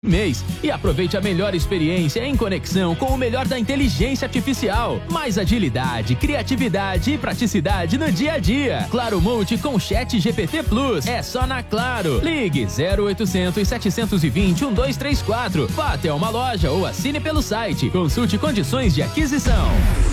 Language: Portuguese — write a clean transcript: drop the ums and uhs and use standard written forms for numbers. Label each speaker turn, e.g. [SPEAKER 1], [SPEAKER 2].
[SPEAKER 1] mês e aproveite a melhor experiência em conexão com o melhor da inteligência artificial. Mais agilidade, criatividade e praticidade no dia a dia. Claro Multi com Chat GPT Plus. É só na Claro. Ligue 0800 720 1234. Vá até uma loja ou assine pelo site. Consulte condições de aquisição.